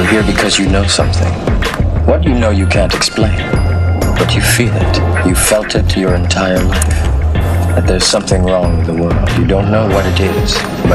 You're here because you know something. What you know you can't explain, but you feel it. You felt it your entire life. That there's something wrong with the world. You don't know what it is, but